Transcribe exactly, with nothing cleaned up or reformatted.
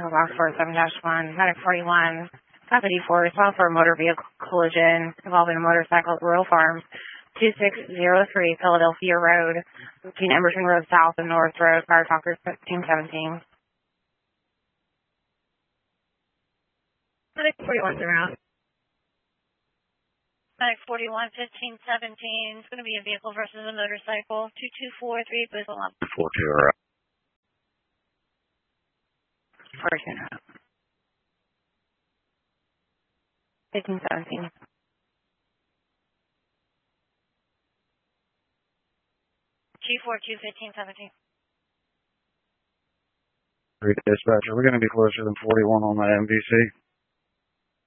Echo Box four seven dash one, Medic forty-one, Copy D four, responsible for a motor vehicle collision involving a motorcycle at Rural Farms, two six zero three Philadelphia Road, between Emerson Road South and North Road, Fire Talker fifteen seventeen. Medic forty-one's around. Medic forty-one, fifteen seventeen. It's going to be a vehicle versus a motorcycle. two two four three, Boozle up. four two are out. four two. fifteen seventeen. G four two, fifteen seventeen. Dispatcher, we're going to be closer than forty-one on that M V C.